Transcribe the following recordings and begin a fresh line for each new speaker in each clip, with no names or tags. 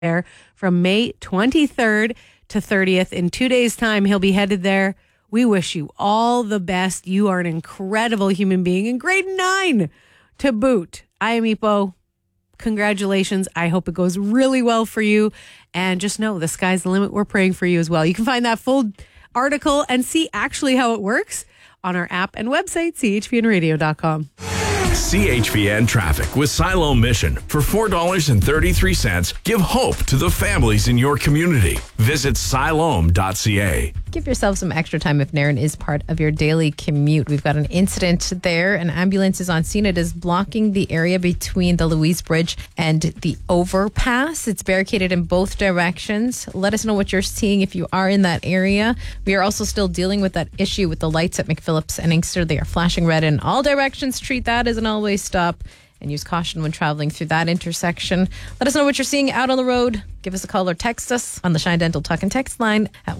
there from May 23rd to 30th. In 2 days' time, he'll be headed there. We wish you all the best. You are an incredible human being in grade 9 to boot. I am Ipo. Congratulations. I hope it goes really well for you. And just know the sky's the limit. We're praying for you as well. You can find that full article and see actually how it works on our app and website, chpnradio.com.
CHVN Traffic with Siloam Mission. For $4.33, give hope to the families in your community. Visit siloam.ca.
Give yourself some extra time if Nairn is part of your daily commute. We've got an incident there. An ambulance is on scene. It is blocking the area between the Louise Bridge and the overpass. It's barricaded in both directions. Let us know what you're seeing if you are in that area. We are also still dealing with that issue with the lights at McPhillips and Inkster. They are flashing red in all directions. Treat that as an always stop and use caution when traveling through that intersection. Let us know what you're seeing out on the road. Give us a call or text us on the Shine Dental Talk and Text line at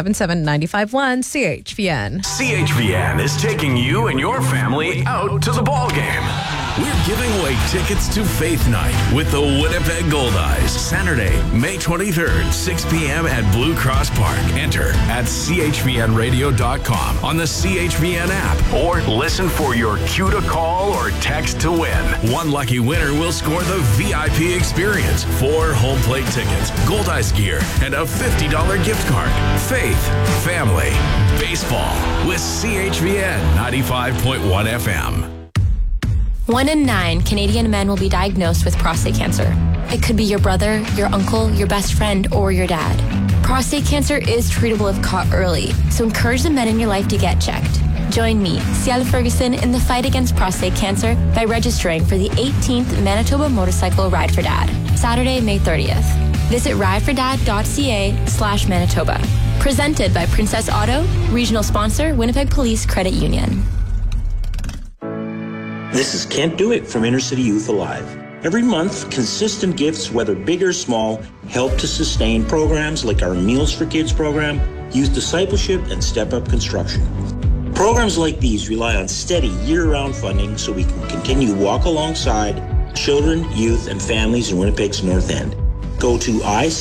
1-877-951-CHVN.
CHVN is taking you and your family out to the ball game. We're giving away tickets to Faith Night with the Winnipeg Goldeyes. Saturday, May 23rd, 6 p.m. at Blue Cross Park. Enter at chvnradio.com on the CHVN app or listen for your cue to call or text to win. One lucky winner will score the VIP experience, 4 home plate tickets, Goldeyes gear, and a $50 gift card. Faith, family, baseball with CHVN 95.1 FM.
1 in 9 Canadian men will be diagnosed with prostate cancer. It could be your brother, your uncle, your best friend, or your dad. Prostate cancer is treatable if caught early, so encourage the men in your life to get checked. Join me, Ciel Ferguson, in the fight against prostate cancer by registering for the 18th Manitoba Motorcycle Ride for Dad, Saturday, May 30th. Visit ridefordad.ca/Manitoba. Presented by Princess Auto, regional sponsor, Winnipeg Police Credit Union.
This is Can't Do It from Inner City Youth Alive. Every month, consistent gifts, whether big or small, help to sustain programs like our Meals for Kids program, Youth Discipleship, and Step Up Construction. Programs like these rely on steady year-round funding so we can continue to walk alongside children, youth, and families in Winnipeg's North End. Go to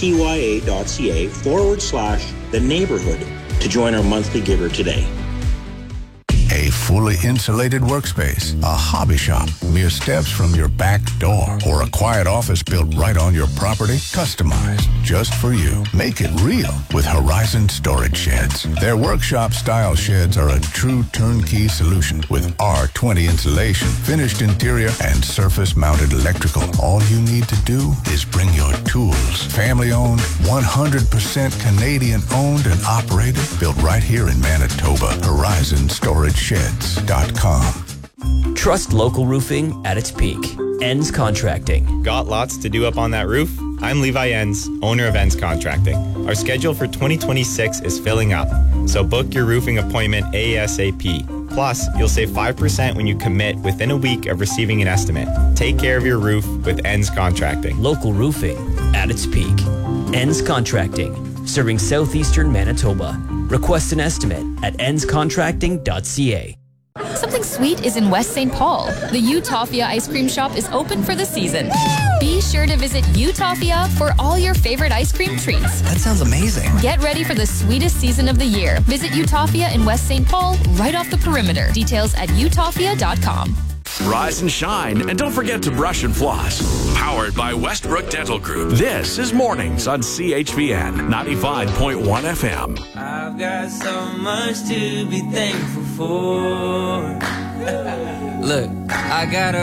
icya.ca/the neighborhood to join our monthly giver today.
A fully insulated workspace, a hobby shop, mere steps from your back door, or a quiet office built right on your property, customized just for you. Make it real with Horizon Storage Sheds. Their workshop-style sheds are a true turnkey solution with R20 insulation, finished interior, and surface-mounted electrical. All you need to do is bring your tools. Family-owned, 100% Canadian-owned and operated, built right here in Manitoba. Horizon Storage Sheds.com.
Trust local roofing at its peak. Enns Contracting.
Got lots to do up on that roof? I'm Levi Enns, owner of Enns Contracting. Our schedule for 2026 is filling up, so book your roofing appointment ASAP. Plus, you'll save 5% when you commit within a week of receiving an estimate. Take care of your roof with Enns Contracting.
Local roofing at its peak. Enns Contracting. Serving southeastern Manitoba. Request an estimate at ennscontracting.ca.
Something sweet is in West St. Paul. The Utopia ice cream shop is open for the season. Be sure to visit Utopia for all your favorite ice cream treats.
That sounds amazing.
Get ready for the sweetest season of the year. Visit Utopia in West St. Paul, right off the perimeter. Details at utopia.com.
Rise and shine, and don't forget to brush and floss. Powered by Westbrook Dental Group. This is Mornings on CHVN 95.1 FM.
I've got so much to be thankful for. Look, I got a